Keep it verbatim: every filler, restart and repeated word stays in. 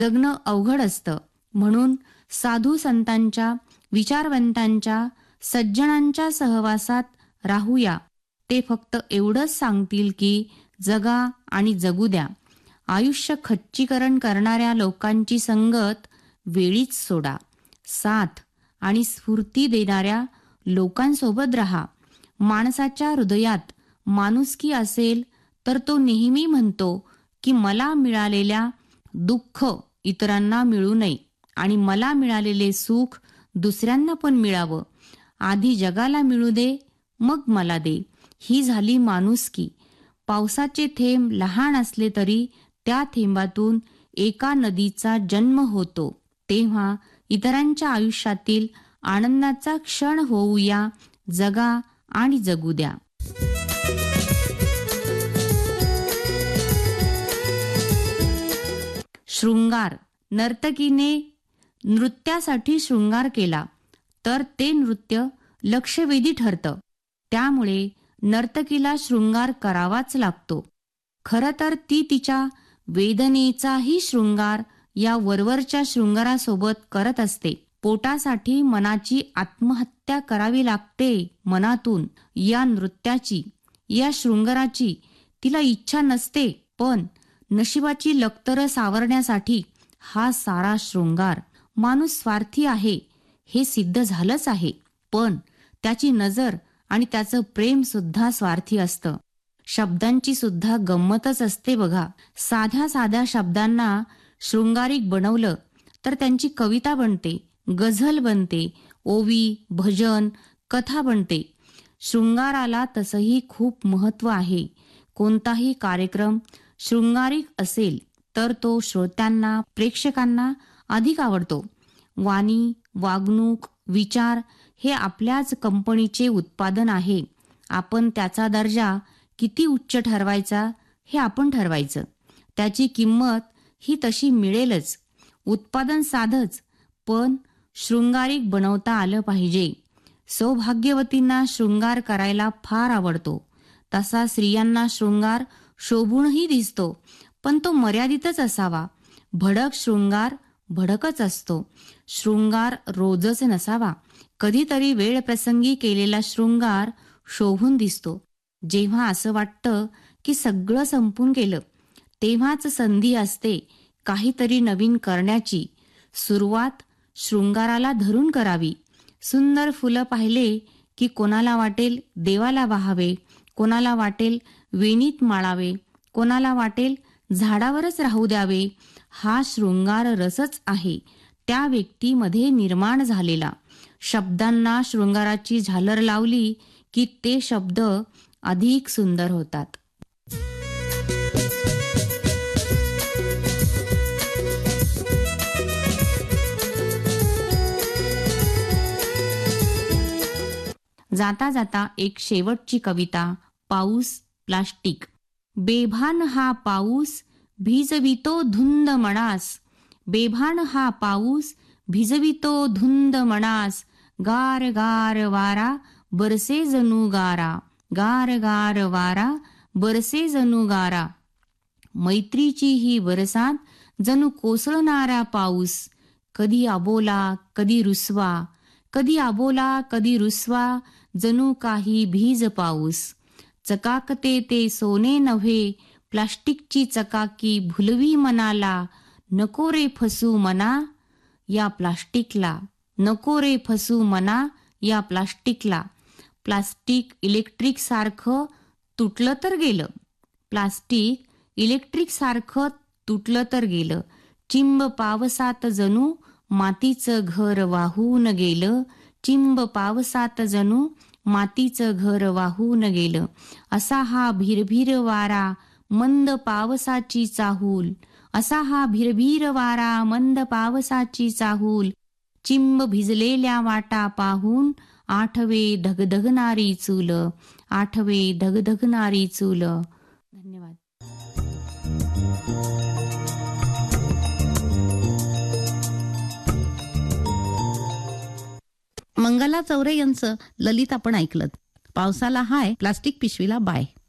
जगणं अवघड असतं. म्हणून साधू संतांच्या, विचारवंतांच्या, सज्जनांच्या सहवासात राहूया. ते फक्त एवढंच सांगतील की जगा आणि जगू द्या. आयुष्य खच्चीकरण करणाऱ्या लोकांची संगत वेळीच सोडा. साथ आणि स्फूर्ती देणाऱ्या लोकांसोबत राहा. माणसाच्या हृदयात माणुसकी असेल तर तो नेहमी म्हणतो की मला मिळालेल्या दुःख इतरांना मिळू नये आणि मला मिळालेले सुख दुसऱ्यांना पण मिळावं. आधी जगाला मिळू दे, मग मला दे. ही झाली माणुसकी. पावसाचे थेंब लहान असले तरी त्या थेंबातून एका नदीचा जन्म होतो. तेव्हा इतरांच्या आयुष्यातील आनंदाचा क्षण होऊया. जगा आणि जगू द्या. शृंगार. नर्तकीने नृत्यासाठी शृंगार केला तर ते नृत्य लक्षवेधी ठरतं. त्यामुळे नर्तकीला शृंगार करावाच लागतो. खरं तर ती तिच्या वेदनेचाही शृंगार या वरवरच्या शृंगारासोबत करत असते. पोटासाठी मनाची आत्महत्या करावी लागते मनातून. या नृत्याची, या शृंगाराची तिला इच्छा नसते, पण नशिबाची लक्तरं सावरण्यासाठी हा सारा शृंगार. माणूस स्वार्थी आहे हे सिद्ध झालंच आहे, पण त्याची नजर आणि त्याचं प्रेम सुद्धा स्वार्थी असतं. शब्दांची सुद्धा गंमतच असते बघा. साध्या साध्या शब्दांना शृंगारिक बनवलं तर त्यांची कविता बनते, गझल बनते, ओवी, भजन, कथा बनते. शृंगाराला तसंही खूप महत्त्व आहे. कोणताही कार्यक्रम शृंगारिक असेल तर तो श्रोत्यांना, प्रेक्षकांना अधिक आवडतो. वाणी, वागणूक, विचार हे आपल्याच कंपनीचे उत्पादन आहे. आपण त्याचा दर्जा किती उच्च ठरवायचा हे आपण ठरवायचं. त्याची किंमत ही तशी मिळेलच. उत्पादन साधंच, पण शृंगारिक बनवता आलं पाहिजे. सौभाग्यवतींना शृंगार करायला फार आवडतो. तसा स्त्रियांना शृंगार शोभूनही दिसतो, पण तो मर्यादितच असावा. भडक शृंगार भडकच असतो. शृंगार रोजच नसावा. कधीतरी वेळ प्रसंगी केलेला शृंगार शोभून दिसतो. जेव्हा असं वाटतं की सगळं संपून गेलं, तेव्हाच संधी असते काहीतरी नवीन करण्याची. सुरुवात शृंगाराला धरून करावी. सुंदर फुलं पाहिले की कोणाला वाटेल देवाला वाहावे, कोणाला वाटेल वेणीत माळावे, कोणाला वाटेल झाडावरच राहू द्यावे. हा शृंगार रसच आहे त्या व्यक्तीमध्ये निर्माण झालेला. शब्दांना शृंगाराची झालर लावली की ते शब्द अधिक सुंदर होतात. जाता जाता एक शेवटची कविता. पाऊस, प्लास्टिक. बेभान हा पाऊस भिजवितो धुंद मनास. बेभान हा पाऊस भिजवितो धुंद मनास. गार गार वारा बरसे जणू गारा. गार गार वारा बरसे जणू गारा. मैत्रीची ही बरसात जणू कोसळणारा पाऊस. कधी अबोला कधी रुसवा, कधी अबोला कधी रुसवा, जणू काही भीज पाऊस. चकाकते ते सोने नव्हे, प्लास्टिकची चकाकी भुलवी मनाला. नको रे फसू मना या प्लास्टिकला. नको रे फसू मना या प्लास्टिकला. प्लास्टिक इलेक्ट्रिक सारखं तुटलं तर गेलं. प्लास्टिक इलेक्ट्रिक सारखं तुटलं तर गेलं. चिंब पावसात जणू मातीचं घर वाहून गेलं. चिंब पावसात जणू मातीचं घर वाहून गेलं. असा हा भिरभिर वारा मंद पावसाची चाहूल. असा हा भिरभिर वारा मंद पावसाची चाहूल. चिंब भिजलेल्या वाटा पाहून आठवे धगधगणारी चूल. आठवे धगधगणारी चूल. धन्यवाद. मंगला चौरे यांचं ललित आपण ऐकलं. पावसाला हाय, प्लास्टिक पिशवीला बाय.